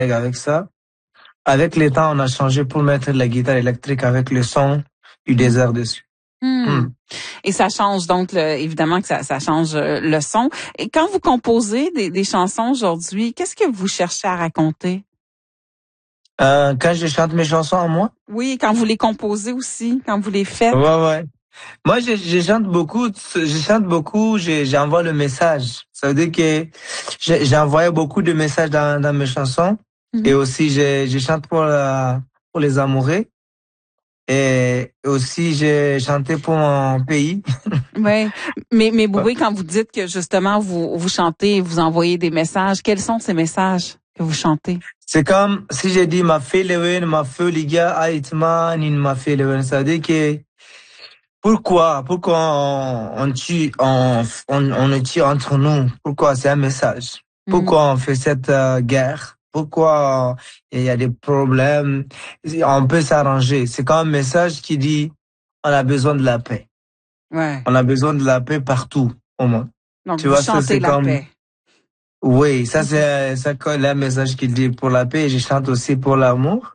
avec ça. Avec le temps, on a changé pour mettre la guitare électrique avec le son du désert dessus. Et ça change donc, évidemment que ça change le son. Et quand vous composez des chansons aujourd'hui, qu'est-ce que vous cherchez à raconter? Quand je chante mes chansons à moi? Oui, quand vous les composez aussi, quand vous les faites. Ouais. Moi, je chante beaucoup, j'envoie le message. Ça veut dire que j'ai envoyé beaucoup de messages dans mes chansons. Et aussi, je chante pour les amoureux. Et aussi, j'ai chanté pour mon pays. Ouais. Mais Boubé, quand vous dites que justement vous chantez et vous envoyez des messages, quels sont ces messages que vous chantez? C'est comme si j'ai dit ma fille ma fille liga aitman in ma fille ça veut dire que pourquoi on tue on tue entre nous, pourquoi c'est un message, pourquoi on fait cette guerre, pourquoi il y a des problèmes, on peut s'arranger, c'est comme un message qui dit on a besoin de la paix. Ouais. On a besoin de la paix partout au monde. Donc tu vous vois, chantez la paix. Oui, ça c'est le message qui dit pour la paix. Je chante aussi pour l'amour.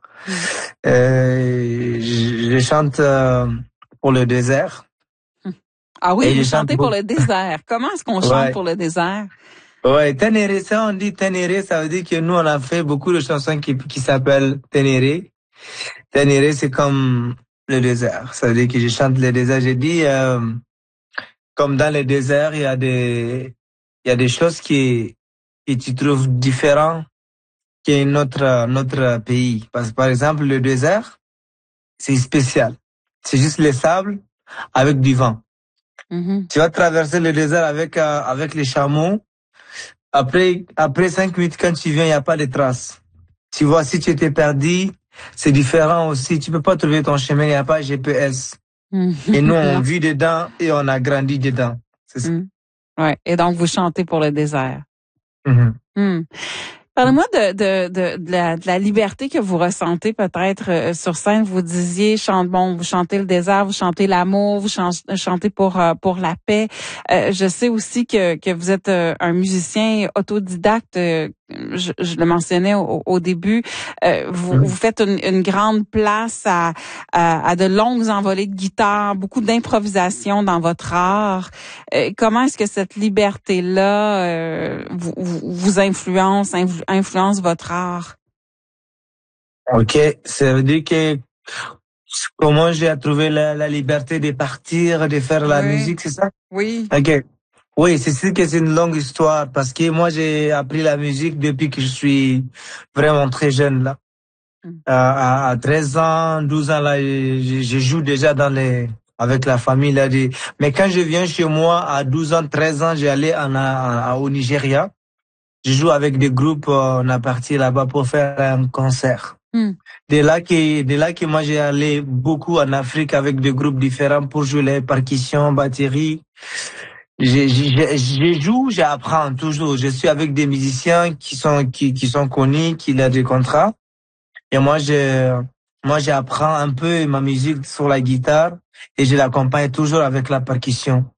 Je chante pour le désert. Ah oui, vous chantez pour le désert. Comment est-ce qu'on chante pour le désert? Ouais, Ténéré, ça on dit Ténéré, ça veut dire que nous on a fait beaucoup de chansons qui s'appellent Ténéré. Ténéré, c'est comme le désert. Ça veut dire que je chante le désert. J'ai dit comme dans le désert, il y a des choses que tu trouves différentes que notre pays. Parce que par exemple, le désert, c'est spécial. C'est juste le sable avec du vent. Tu vas traverser le désert avec les chameaux. Après 5 minutes, quand tu viens, il n'y a pas de traces. Tu vois, si tu étais perdu, c'est différent aussi. Tu peux pas trouver ton chemin, il n'y a pas GPS. Et nous, on vit dedans et on a grandi dedans. C'est ça. Ouais. Et donc, vous chantez pour le désert. Parlez-moi de la liberté que vous ressentez peut-être sur scène. Vous disiez, vous chantez le désert, vous chantez l'amour, vous chantez pour la paix. Je sais aussi que vous êtes un musicien autodidacte. Je le mentionnais au début. Vous faites une grande place à de longues envolées de guitare, beaucoup d'improvisation dans votre art. Comment est-ce que cette liberté-là vous influence votre art? Ok, ça veut dire que comment j'ai trouvé la liberté de partir, de faire la musique, c'est ça? Oui. Ok. Oui, c'est sûr que c'est une longue histoire parce que moi j'ai appris la musique depuis que je suis vraiment très jeune là. À 13 ans, 12 ans là, je joue déjà avec la famille là. Mais quand je viens chez moi à 12 ans, 13 ans, j'allais au Nigeria. Je joue avec des groupes, on a parti là-bas pour faire un concert. De là que moi j'ai allé beaucoup en Afrique avec des groupes différents pour jouer les percussions, batterie. Je joue, j'apprends toujours. Je suis avec des musiciens qui sont connus, qui ont des contrats. Et moi j'apprends un peu ma musique sur la guitare et je l'accompagne toujours avec la percussion.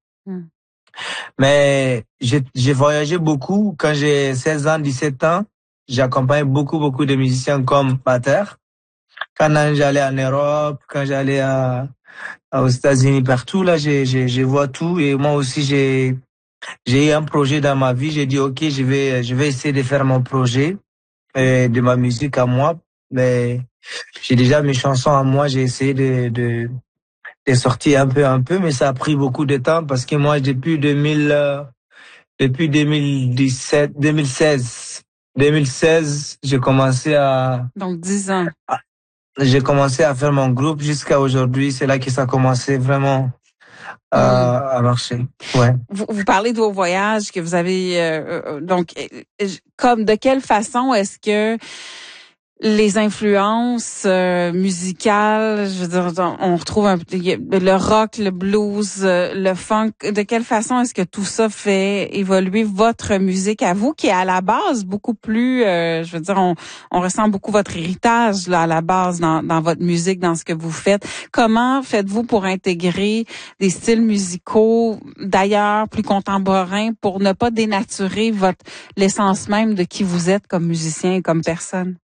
Mais j'ai voyagé beaucoup. Quand j'ai 16 ans, 17 ans, j'accompagne beaucoup de musiciens comme batteur. Quand j'allais en Europe, quand j'allais aux États-Unis, partout, là, je vois tout. Et moi aussi, j'ai eu un projet dans ma vie. J'ai dit, OK, je vais essayer de faire mon projet de ma musique à moi. Mais j'ai déjà mes chansons à moi. J'ai essayé de sortir un peu, mais ça a pris beaucoup de temps parce que moi, depuis 2016, j'ai commencé Donc, 10 ans. J'ai commencé à faire mon groupe jusqu'à aujourd'hui. C'est là que ça a commencé vraiment à marcher. Ouais. Vous parlez de vos voyages que vous avez donc comme de quelle façon est-ce que les influences musicales, je veux dire, on retrouve le rock, le blues, le funk. De quelle façon est-ce que tout ça fait évoluer votre musique à vous, qui est à la base beaucoup plus, je veux dire, on ressent beaucoup votre héritage là à la base dans votre musique, dans ce que vous faites. Comment faites-vous pour intégrer des styles musicaux d'ailleurs plus contemporains pour ne pas dénaturer l'essence même de qui vous êtes comme musicien et comme personne?